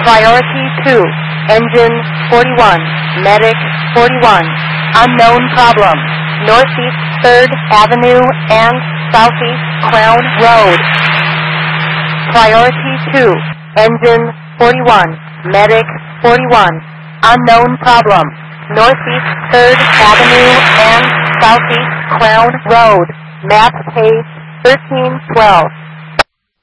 Priority 2, engine 41, medic 41, unknown problem, northeast 3rd Avenue and southeast Crown Road. Priority 2, engine 41, medic 41, unknown problem, northeast 3rd Avenue and southeast Crown Road, map page 1312.